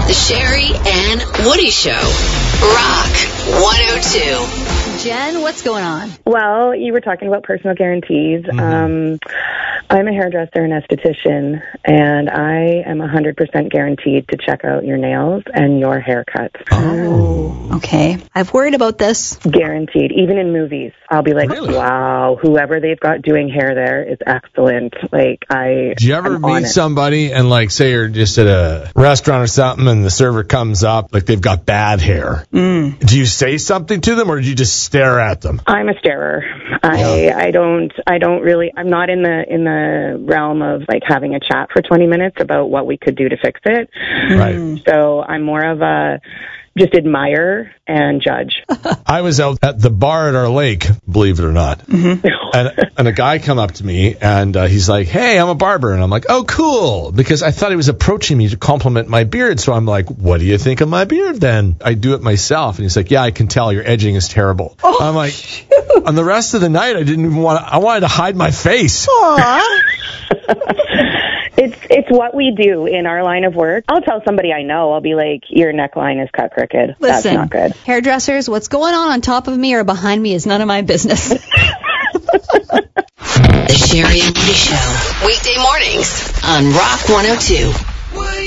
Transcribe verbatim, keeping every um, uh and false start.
The Sherry and Woody Show. Rock one oh two. Jen, what's going on? Well, you were talking about personal guarantees. Mm-hmm. Um, I'm a hairdresser and esthetician, and I am one hundred percent guaranteed to check out your nails and your haircuts. Oh, okay. I've worried about this. Guaranteed. Even in movies, I'll be like, really? wow, whoever they've got doing hair there is excellent. Like, I Do you ever I'm meet somebody and, like, say you're just at a restaurant or something and the server comes up, like they've got bad hair? Mm. Do you say something to them or do you just stare at them? I'm a starer. I Yeah. I don't I don't really I'm not in the in the realm of like having a chat for twenty minutes about what we could do to fix it. Right. So I'm more of a just admire and judge. I was out at the bar at our lake, believe it or not, Mm-hmm. and, and a guy come up to me, and uh, he's like, hey, I'm a barber. And I'm like, oh, cool, because I thought he was approaching me to compliment my beard. So I'm like, what do you think of my beard then? I do it myself. And he's like, yeah, I can tell your edging is terrible. Oh, I'm like, shoot. on the rest of the night, I didn't even want to, I wanted to hide my face. Aw. It's it's what we do in our line of work. I'll tell somebody I know, I'll be like, your neckline is cut crooked. That's Listen, not good. hairdressers, what's going on on top of me or behind me is none of my business. The Sherry and Woody Show. Weekday mornings on Rock one oh two.